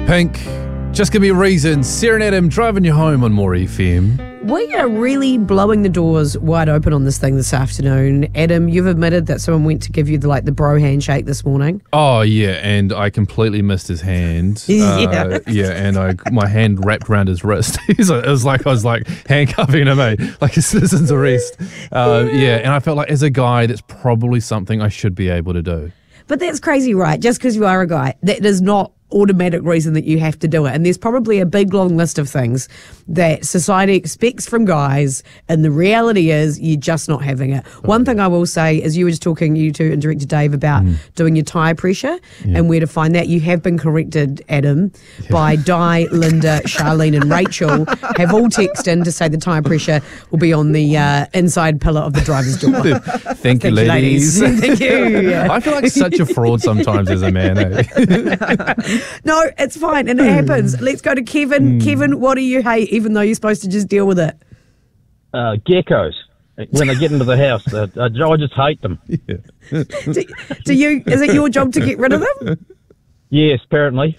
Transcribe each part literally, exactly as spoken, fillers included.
Pink, Just Give Me a Reason. Sarah and Adam driving you home on More F M. We are really blowing the doors wide open on this thing this afternoon. Adam, you've admitted that someone went to give you the like the bro handshake this morning. Oh yeah, and I completely missed his hand. Yeah. uh, yeah, and I my hand wrapped around his wrist. It was like I was like handcuffing him, eh? Like a citizen's arrest. Uh, yeah, and I felt like as a guy, that's probably something I should be able to do. But that's crazy, right? Just because you are a guy, that is not automatic reason that you have to do it. And there's probably a big long list of things that society expects from guys, and the reality is you're just not having it. Oh. One thing I will say is, you were just talking, you two and Director Dave, about mm. doing your tyre pressure yeah. and where to find that. You have been corrected, Adam, yeah. by Di, Linda, Charlene and Rachel have all texted in to say the tyre pressure will be on the uh, inside pillar of the driver's door. Thank, Thank you, ladies. ladies. Thank you. Yeah. I feel like such a fraud sometimes as a man, eh? No, it's fine, and it happens. Let's go to Kevin. Mm. Kevin, what do you hate, even though you're supposed to just deal with it? Uh, geckos. When they get into the house, uh, I just hate them. Yeah. do, do you? Is it your job to get rid of them? Yes, apparently.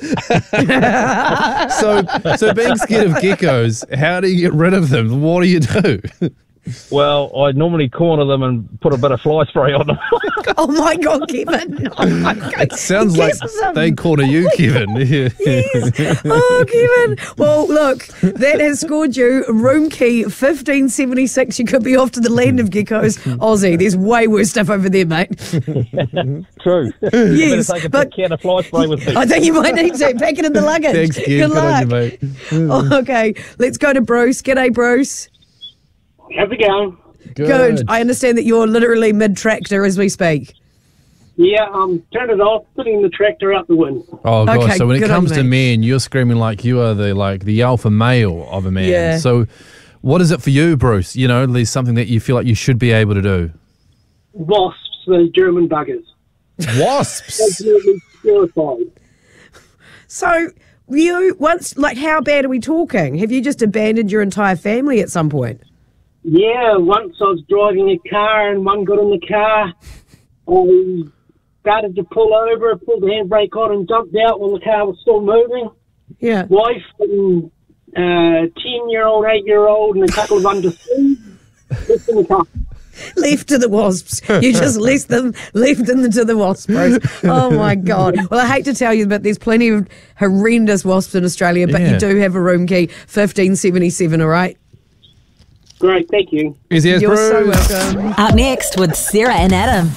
so, so being scared of geckos, how do you get rid of them? What do you do? Well, I normally corner them and put a bit of fly spray on them. Oh my God, Kevin! Oh my God. It sounds like they corner you, Kevin. Yeah. Yes. Oh, Kevin. Well, look, that has scored you room key fifteen seventy-six. You could be off to the land of geckos, Aussie. There's way worse stuff over there, mate. True. Yes, take a but can of fly spray with me. I think you might need to pack it in the luggage. Thanks, Kev. Good luck, Good on you, mate. Oh, okay, let's go to Bruce. G'day, Bruce. How's it going? Good. Good. I understand that you're literally mid-tractor as we speak. Yeah, um, turn it off, putting the tractor out the window. Oh gosh! Okay, so when it good comes on to me. men, you're screaming like you are the like the alpha male of a man. Yeah. So, what is it for you, Bruce? You know, there's something that you feel like you should be able to do. Wasps, those German buggers. Wasps. Absolutely terrifying. So you once, like, how bad are we talking? Have you just abandoned your entire family at some point? Yeah, once I was driving a car and one got in the car. I started to pull over, pulled the handbrake on and jumped out when the car was still moving. Yeah. Wife and uh, ten-year-old, eight-year-old and a couple of under three left in the car. Left to the wasps. You just left them, left them to the wasps, Bruce. Oh my God. Well, I hate to tell you, but there's plenty of horrendous wasps in Australia, but Yeah. you do have a room key, fifteen seventy-seven, all right? Great, thank you. Easy as You're so Bruce. welcome. Up next with Sarah and Adam.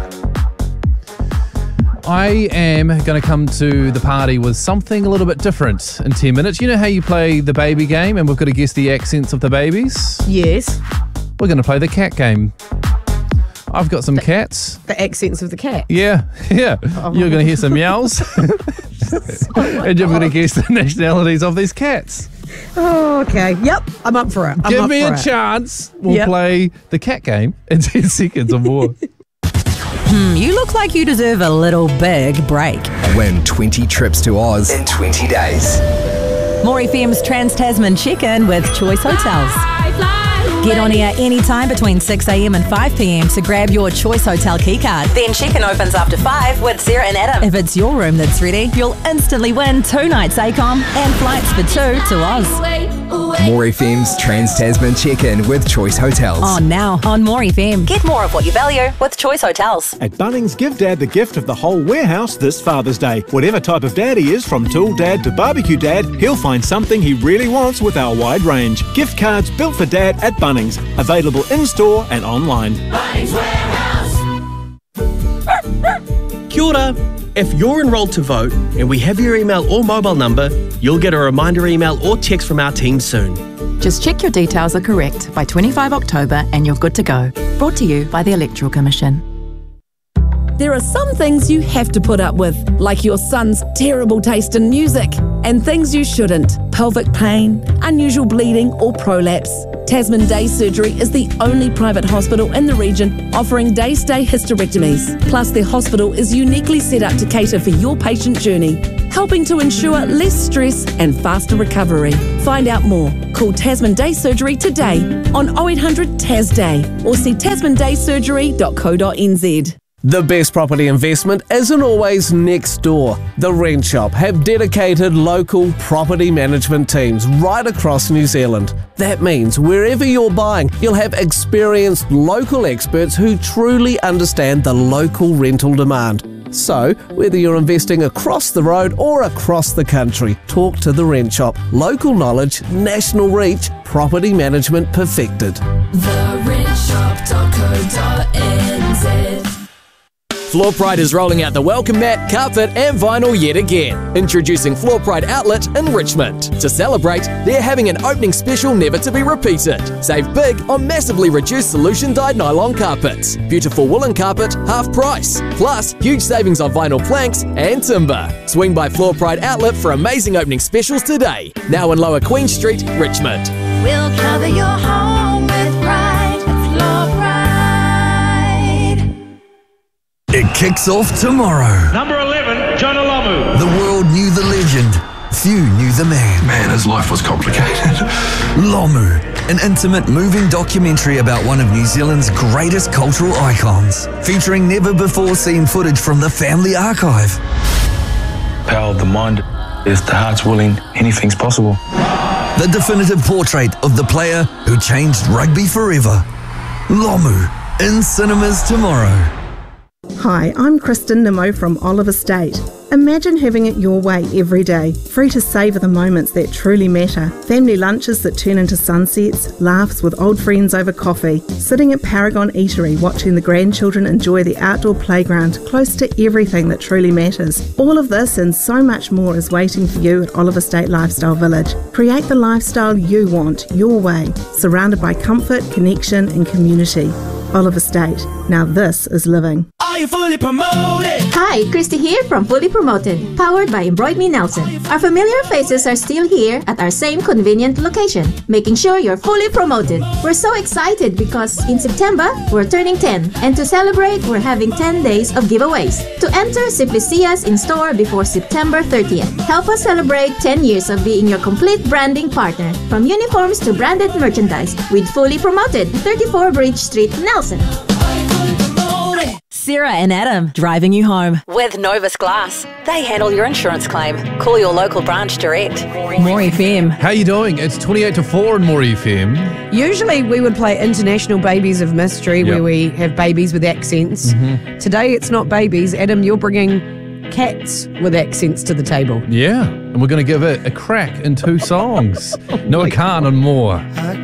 I am going to come to the party with something a little bit different in ten minutes. You know how you play the baby game and we've got to guess the accents of the babies? Yes. We're going to play the cat game. I've got some cats. The accents of the cat. Yeah, yeah. Oh. You're going to hear some meows. And you're going to guess the nationalities of these cats. Oh, okay. Yep. I'm up for it. I'm Give up me for a it. chance. We'll Yep. play the cat game in ten seconds or more. Hmm, you look like you deserve a little big break. Win twenty trips to Oz in twenty days. More F M's Trans-Tasman Check-In with Choice Hotels. Get on air anytime between six a.m. and five p.m. to grab your Choice Hotel keycard. Then check-in opens after five with Sarah and Adam. If it's your room that's ready, you'll instantly win two nights A COM and flights for two to Oz. More F M's Trans-Tasman Check-In with Choice Hotels. On now on More F M. Get more of what you value with Choice Hotels. At Bunnings, give Dad the gift of the whole warehouse this Father's Day. Whatever type of dad he is, from tool dad to barbecue dad, he'll find something he really wants with our wide range. Gift cards built for Dad at Bunnings. Available in-store and online. Bunnings Warehouse. Kia ora. If you're enrolled to vote and we have your email or mobile number, you'll get a reminder email or text from our team soon. Just check your details are correct by twenty-fifth of October and you're good to go. Brought to you by the Electoral Commission. There are some things you have to put up with, like your son's terrible taste in music, and things you shouldn't. Pelvic pain, unusual bleeding, or prolapse. Tasman Day Surgery is the only private hospital in the region offering day-stay hysterectomies. Plus, their hospital is uniquely set up to cater for your patient journey, helping to ensure less stress and faster recovery. Find out more. Call Tasman Day Surgery today on oh eight hundred T A S Day or see tasman day surgery dot co dot n z. The best property investment isn't always next door. The Rent Shop have dedicated local property management teams right across New Zealand. That means wherever you're buying, you'll have experienced local experts who truly understand the local rental demand. So, whether you're investing across the road or across the country, talk to The Rent Shop. Local knowledge, national reach, property management perfected. the rent shop dot co dot n z. Floor Pride is rolling out the welcome mat, carpet and vinyl yet again. Introducing Floor Pride Outlet in Richmond. To celebrate, they're having an opening special never to be repeated. Save big on massively reduced solution dyed nylon carpets. Beautiful woolen carpet, half price. Plus, huge savings on vinyl planks and timber. Swing by Floor Pride Outlet for amazing opening specials today. Now in Lower Queen Street, Richmond. We'll cover your home with pride. Floor Pride. It kicks off tomorrow. Number eleven, John Alamu. The world knew the legend. Few knew the man. Man, his life was complicated. Lomu, an intimate, moving documentary about one of New Zealand's greatest cultural icons, featuring never-before-seen footage from the family archive. Power of the mind. If the heart's willing, anything's possible. The definitive portrait of the player who changed rugby forever. Lomu, in cinemas tomorrow. Hi, I'm Kristen Nimmo from Oliver State. Imagine having it your way every day, free to savour the moments that truly matter. Family lunches that turn into sunsets, laughs with old friends over coffee, sitting at Paragon Eatery watching the grandchildren enjoy the outdoor playground close to everything that truly matters. All of this and so much more is waiting for you at Oliver State Lifestyle Village. Create the lifestyle you want, your way, surrounded by comfort, connection and community. Oliver State. Now this is living. Are you fully promoted? Hi, Christy here from Fully Promoted, powered by Embroid Me Nelson. Our familiar faces are still here at our same convenient location, making sure you're fully promoted. We're so excited because in September, we're turning ten, and to celebrate, we're having ten days of giveaways. To enter, simply see us in store before September thirtieth. Help us celebrate ten years of being your complete branding partner, from uniforms to branded merchandise, with Fully Promoted, thirty-four Bridge Street, Nelson. Sarah and Adam, driving you home. With Novus Glass. They handle your insurance claim. Call your local branch direct. More F M. How you doing? It's twenty-eight to four in More F M. Usually we would play International Babies of Mystery, Yep. where we have babies with accents. Mhm. Today it's not babies. Adam, you're bringing cats with accents to the table. Yeah, and we're going to give it a crack in two songs. Noah Khan and more. I